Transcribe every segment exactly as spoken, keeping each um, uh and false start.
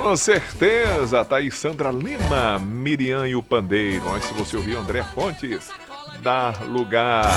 Com certeza, tá aí Sandra Lima, Miriam e o Pandeiro. Mas se você ouvir André Fontes, dá lugar.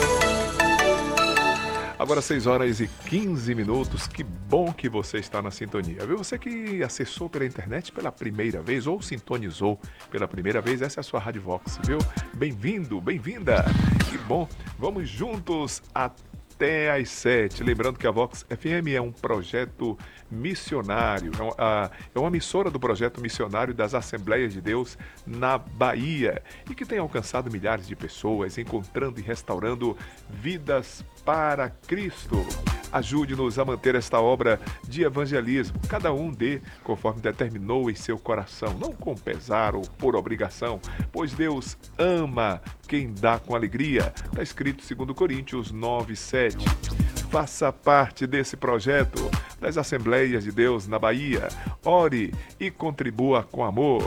Agora seis horas e quinze minutos, que bom que você está na sintonia, viu? Você que acessou pela internet pela primeira vez ou sintonizou pela primeira vez, essa é a sua Rádio Vox, viu? Bem-vindo, bem-vinda, que bom, vamos juntos até às sete. Lembrando que a Vox F M é um projeto missionário, é uma, é uma emissora do projeto missionário das Assembleias de Deus na Bahia e que tem alcançado milhares de pessoas, encontrando e restaurando vidas para Cristo. Ajude-nos a manter esta obra de evangelismo. Cada um dê conforme determinou em seu coração, não com pesar ou por obrigação, pois Deus ama quem dá com alegria. Está escrito segundo Coríntios nove, sete. Faça parte desse projeto das Assembleias de Deus na Bahia. Ore e contribua com amor.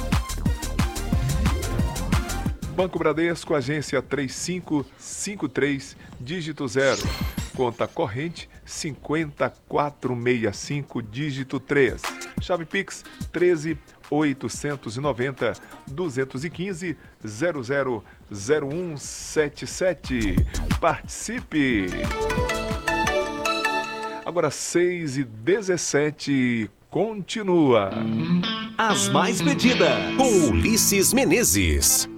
Banco Bradesco, agência três cinco cinco três, dígito zero. Conta corrente cinco quatro seis cinco, dígito três. Chave Pix treze oitocentos e noventa, duzentos e quinze, zero zero zero um sete sete. Participe! Agora seis e dezessete, continua. As mais pedidas, com Ulisses Menezes.